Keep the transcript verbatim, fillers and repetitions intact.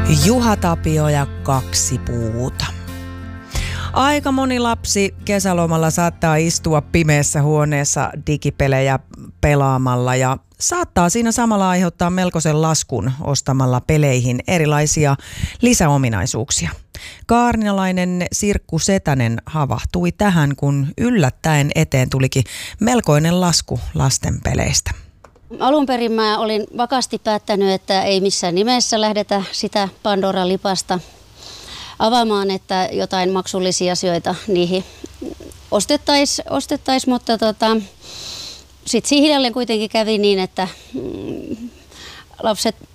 Juha Tapio ja kaksi puuta. Aika moni lapsi kesälomalla saattaa istua pimeässä huoneessa digipelejä pelaamalla ja saattaa siinä samalla aiheuttaa melkoisen laskun ostamalla peleihin erilaisia lisäominaisuuksia. Kaarnalainen Sirkku Setänen havahtui tähän, kun yllättäen eteen tulikin melkoinen lasku lasten peleistä. Alun perin mä olin vakaasti päättänyt, että ei missään nimessä lähdetä sitä Pandora-lipasta avaamaan, että jotain maksullisia asioita niihin ostettaisiin, ostettais, mutta tota, sitten hiljalleen kuitenkin kävi niin, että mm, lapset